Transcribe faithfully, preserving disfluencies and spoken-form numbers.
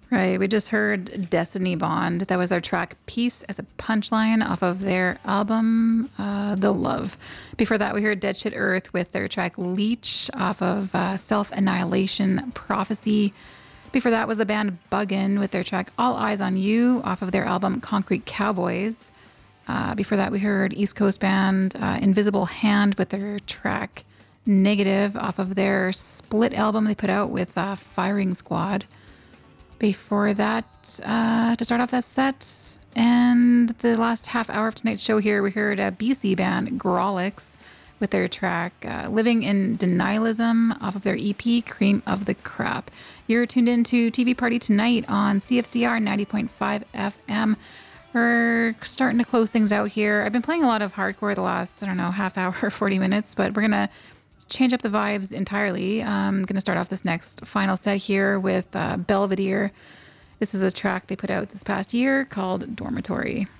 Right. We just heard Destiny Bond. That was their track Peace as a Punchline off of their album, uh, The Love. Before that, we heard Dead Shit Earth with their track Leech off of uh, Self Annihilation Prophecy. Before that was the band Buggin' with their track All Eyes on You off of their album Concrete Cowboys. Uh, before that, we heard East Coast band uh, Invisible Hand with their track Negative off of their split album they put out with uh, Firing Squad. Before that, uh, to start off that set, and the last half hour of tonight's show here, we heard a B C band, Grawlix, with their track uh, Living in Denialism off of their E P, Cream of the Crop. You're tuned in to T V Party Tonight on C F C R ninety point five F M. We're starting to close things out here. I've been playing a lot of hardcore the last, I don't know, half hour, forty minutes, but we're going to change up the vibes entirely. I'm going to start off this next final set here with uh, Belvedere. This is a track they put out this past year called Dormitory.